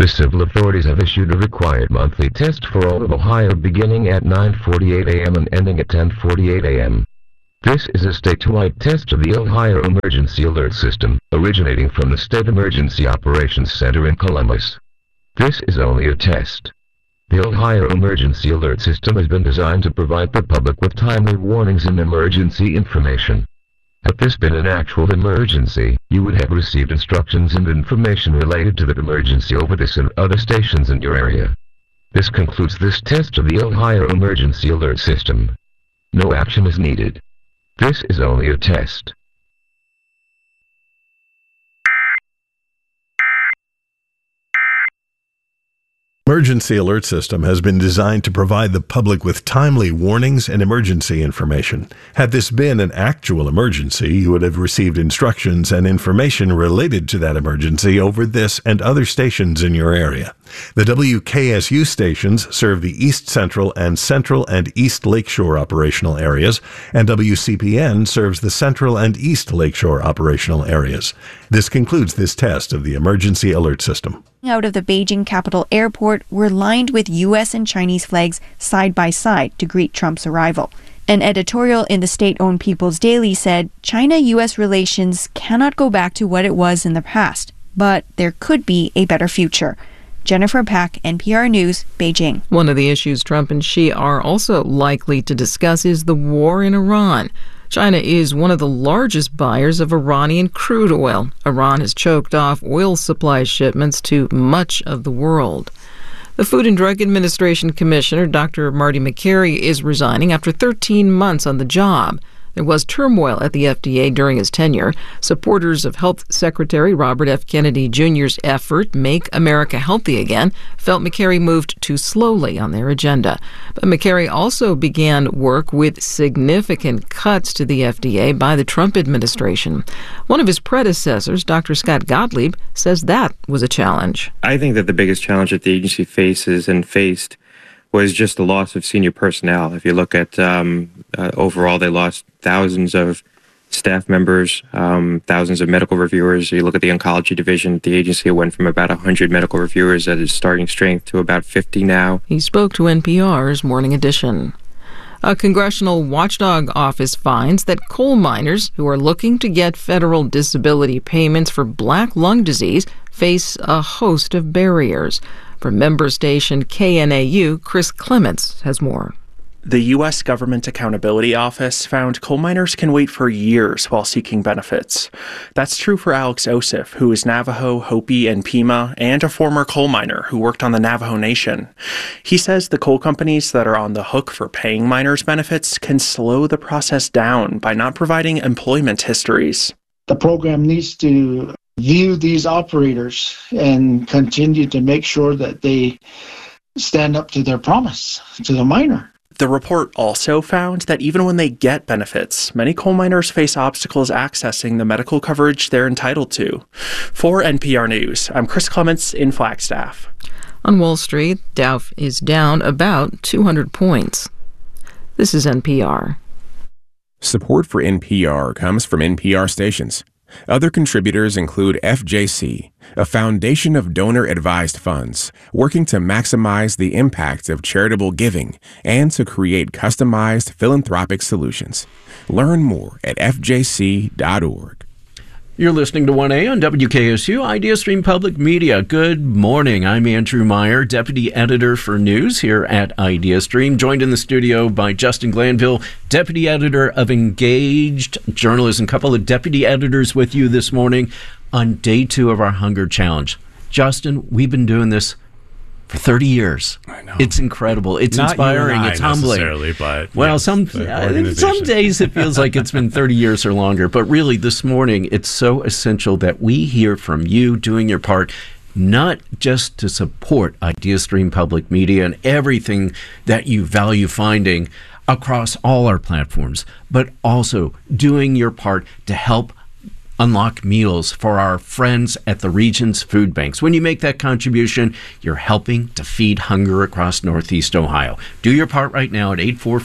The civil authorities have issued a required monthly test for all of Ohio beginning at 9:48 a.m. and ending at 10:48 a.m. This is a statewide test of the Ohio Emergency Alert System, originating from the State Emergency Operations Center in Columbus. This is only a test. The Ohio Emergency Alert System has been designed to provide the public with timely warnings and emergency information. Had this been an actual emergency, you would have received instructions and information related to that emergency over this and other stations in your area. This concludes this test of the Ohio Emergency Alert System. No action is needed. This is only a test. Emergency Alert System has been designed to provide the public with timely warnings and emergency information. Had this been an actual emergency, you would have received instructions and information related to that emergency over this and other stations in your area. The WKSU stations serve the East Central and East Lakeshore operational areas, and WCPN serves the Central and East Lakeshore operational areas. This concludes this test of the Emergency Alert System. Out of the Beijing Capital Airport were lined with U.S. and Chinese flags side by side to greet Trump's arrival. An editorial in the state-owned People's Daily said China-U.S. relations cannot go back to what it was in the past, but there could be a better future. Jennifer Pack, NPR News, Beijing. One of the issues Trump and Xi are also likely to discuss is the war in Iran. China is one of the largest buyers of Iranian crude oil. Iran has choked off oil supply shipments to much of the world. The Food and Drug Administration Commissioner, Dr. Marty Makary, is resigning after 13 months on the job. There was turmoil at the FDA during his tenure. Supporters of Health Secretary Robert F. Kennedy Jr.'s effort, Make America Healthy Again, felt Makary moved too slowly on their agenda. But Makary also began work with significant cuts to the FDA by the Trump administration. One of his predecessors, Dr. Scott Gottlieb, says that was a challenge. I think that the biggest challenge that the agency faces and faced was just the loss of senior personnel. If you look at overall, they lost thousands of staff members, thousands of medical reviewers. You look at the oncology division at the agency, it went from about 100 medical reviewers at its starting strength to about 50 now. He spoke to NPR's Morning Edition. A congressional watchdog office finds that coal miners who are looking to get federal disability payments for black lung disease face a host of barriers. From member station KNAU, Chris Clements has more. The U.S. Government Accountability Office found coal miners can wait for years while seeking benefits. That's true for Alex Osif, who is Navajo, Hopi, and Pima, and a former coal miner who worked on the Navajo Nation. He says the coal companies that are on the hook for paying miners benefits can slow the process down by not providing employment histories. The program needs to view these operators and continue to make sure that they stand up to their promise to the miner. The report also found that even when they get benefits, many coal miners face obstacles accessing the medical coverage they're entitled to. For NPR News, I'm Chris Clements in Flagstaff. On Wall Street, Dow is down about 200 points. This is NPR. Support for NPR comes from NPR stations. Other contributors include FJC, a foundation of donor-advised funds working to maximize the impact of charitable giving and to create customized philanthropic solutions. Learn more at fjc.org. You're listening to 1A on WKSU, IdeaStream Public Media. Good morning. I'm Andrew Meyer, Deputy Editor for News here at IdeaStream, joined in the studio by Justin Glanville, Deputy Editor of Engaged Journalism. A couple of Deputy Editors with you this morning on day 2 of our Hunger Challenge. Justin, we've been doing this for 30 years. I know. It's incredible. It's not inspiring. It's humbling. But well, yes, some days it feels like it's been 30 years or longer. But really, this morning, it's so essential that we hear from you doing your part, not just to support IdeaStream Public Media and everything that you value finding across all our platforms, but also doing your part to help unlock meals for our friends at the region's food banks. When you make that contribution, you're helping to feed hunger across Northeast Ohio. Do your part right now at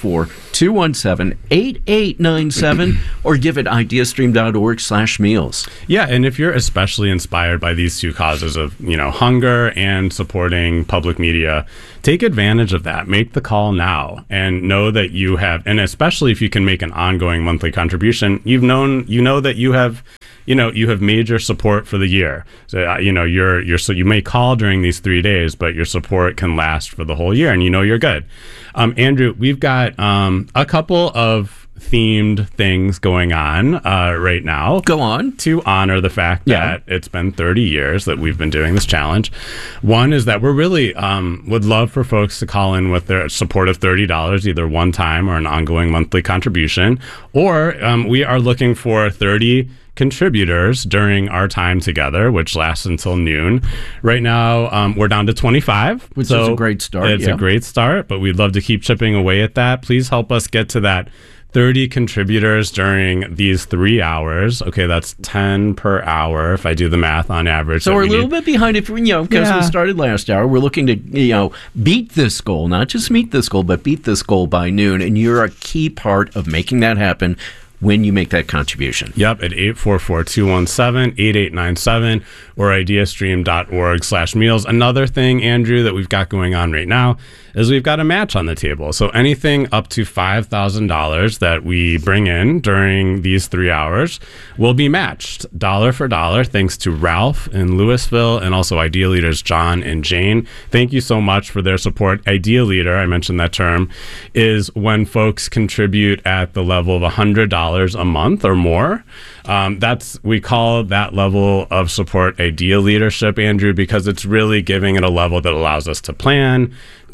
844-217-8897 or give at ideastream.org/meals. Yeah, and if you're especially inspired by these two causes of, hunger and supporting public media, take advantage of that. Make the call now and know that you have, and especially if you can make an ongoing monthly contribution, you know that you have made your support for the year. So, so you may call during these 3 days, but your support can last for the whole year, and you're good. Andrew, we've got a couple of themed things going on right now. Go on. To honor the fact that it's been 30 years that we've been doing this challenge. One is that we're really would love for folks to call in with their support of $30, either one time or an ongoing monthly contribution, or we are looking for 30 contributors during our time together, which lasts until noon. Right now, we're down to 25. Which is a great start. It's a great start, but we'd love to keep chipping away at that. Please help us get to that 30 contributors during these 3 hours. Okay, that's 10 per hour if I do the math on average. So we're a little bit behind because we started last hour. We're looking to, beat this goal, not just meet this goal, but beat this goal by noon. And you're a key part of making that happen when you make that contribution. Yep, at 844-217-8897 or ideastream.org/meals. Another thing, Andrew, that we've got going on right now is we've got a match on the table. So anything up to $5,000 that we bring in during these 3 hours will be matched dollar for dollar, thanks to Ralph in Louisville and also Idea Leaders John and Jane. Thank you so much for their support. Idea Leader, I mentioned that term, is when folks contribute at the level of $100 a month or more. We call that level of support Idea Leadership, Andrew, because it's really giving it a level that allows us to plan,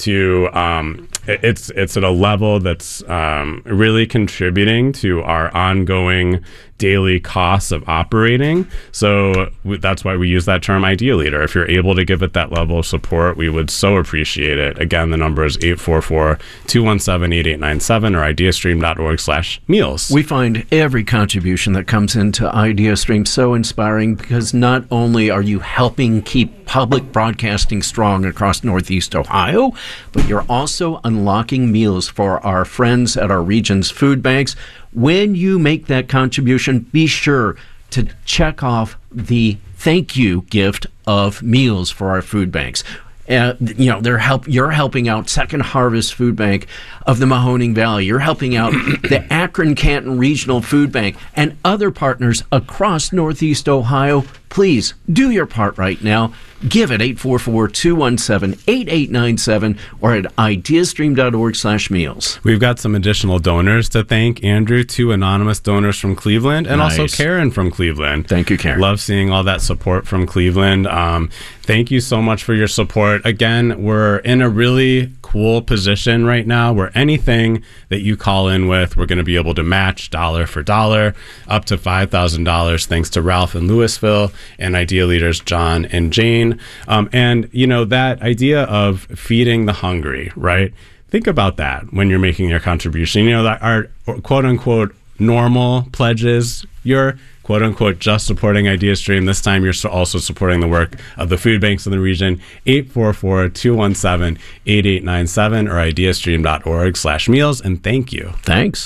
it's at a level that's really contributing to our ongoing daily costs of operating. So that's why we use that term Idea Leader. If you're able to give it that level of support, we would so appreciate it. Again, the number is 844-217-8897 or ideastream.org/meals. We find every contribution that comes into IdeaStream so inspiring because not only are you helping keep public broadcasting strong across Northeast Ohio, but you're also unlocking meals for our friends at our region's food banks. When you make that contribution, be sure to check off the thank you gift of meals for our food banks. You're helping out Second Harvest Food Bank of the Mahoning Valley. You're helping out the Akron-Canton Regional Food Bank and other partners across Northeast Ohio. Please do your part right now. Give at 844-217-8897 or at ideastream.org/meals. We've got some additional donors to thank, Andrew, 2 anonymous donors from Cleveland and also Karen from Cleveland. Thank you, Karen. Love seeing all that support from Cleveland. Thank you so much for your support. Again, we're in a really cool position right now where anything that you call in with, we're going to be able to match dollar for dollar up to $5,000 thanks to Ralph in Louisville and Idea Leaders John and Jane. And that idea of feeding the hungry, right? Think about that when you're making your contribution. That our quote unquote normal pledges, you're quote unquote just supporting IdeaStream. This time you're also supporting the work of the food banks in the region. 844-217-8897 or ideastream.org/meals. And thank you. Thanks.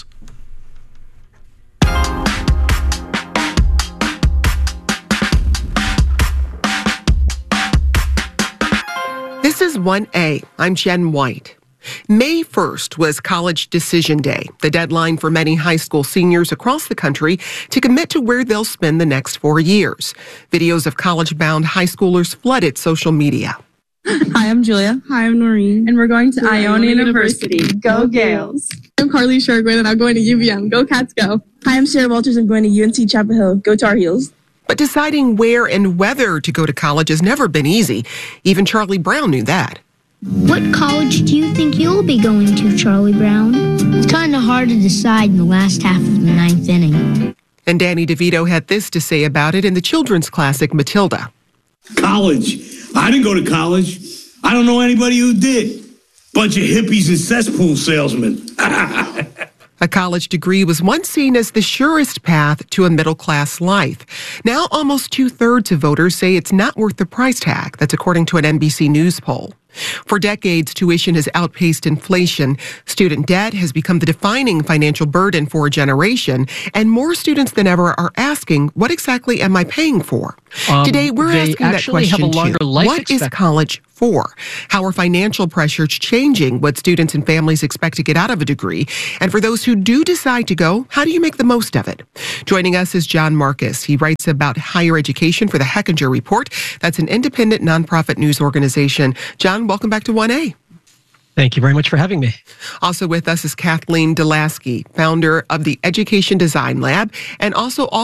This is 1A. I'm Jen White. May 1st was College Decision Day, the deadline for many high school seniors across the country to commit to where they'll spend the next 4 years. Videos of college-bound high schoolers flooded social media. Hi, I'm Julia. Hi, I'm Noreen. And we're going to Iona University. Go Gales. I'm Carly Shergwin, and I'm going to UVM. Go Cats, go. Hi, I'm Sarah Walters. I'm going to UNC Chapel Hill. Go Tar Heels. But deciding where and whether to go to college has never been easy. Even Charlie Brown knew that. What college do you think you'll be going to, Charlie Brown? It's kind of hard to decide in the last half of the 9th inning. And Danny DeVito had this to say about it in the children's classic, Matilda. College. I didn't go to college. I don't know anybody who did. Bunch of hippies and cesspool salesmen. A college degree was once seen as the surest path to a middle-class life. Now, almost 2/3 of voters say it's not worth the price tag. That's according to an NBC News poll. For decades, tuition has outpaced inflation. Student debt has become the defining financial burden for a generation, and more students than ever are asking, what exactly am I paying for? Today, we're asking that question too. What is college for? How are financial pressures changing what students and families expect to get out of a degree? And for those who do decide to go, how do you make the most of it? Joining us is John Marcus. He writes about higher education for the Hechinger Report. That's an independent nonprofit news organization. John, welcome back to 1A. Thank you very much for having me. Also with us is Kathleen Delasky, founder of the Education Design Lab and also